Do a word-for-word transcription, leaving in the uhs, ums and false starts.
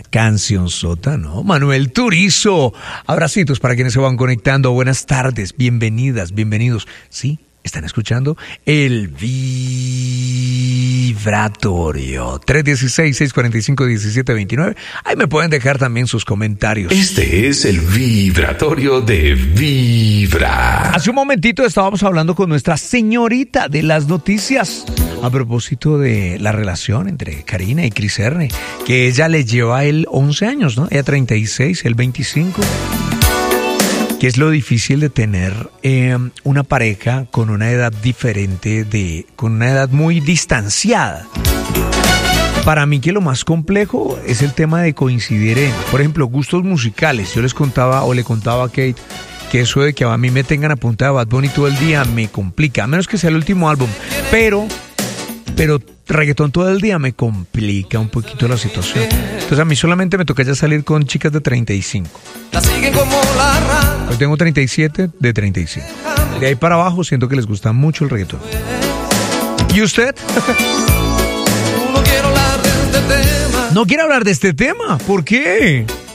cancionzota, ¿no? Manuel Turizo. Abracitos para quienes se van conectando. Buenas tardes, bienvenidas, bienvenidos. Sí, están escuchando el Vibratorio. tres uno seis, seis cuatro cinco, uno siete dos nueve. Ahí me pueden dejar también sus comentarios. Este es el Vibratorio de Vibra. Hace un momentito estábamos hablando con nuestra señorita de las noticias a propósito de la relación entre Karina y Cris Erne, que ella le lleva a él once años, ¿no? Ella treinta y seis, él veinticinco. ¿Qué es lo difícil de tener eh, una pareja con una edad diferente, de, con una edad muy distanciada? Para mí que lo más complejo es el tema de coincidir en, por ejemplo, gustos musicales. Yo les contaba o le contaba a Kate que eso de que a mí me tengan a punta de Bad Bunny todo el día me complica, a menos que sea el último álbum. Pero, pero reggaetón todo el día me complica un poquito la situación. Entonces a mí solamente me toca ya salir con chicas de treinta y cinco. Yo tengo treinta y siete, de treinta y cinco. De ahí para abajo siento que les gusta mucho el reggaetón. ¿Y usted? No quiero hablar de este tema. ¿Por qué?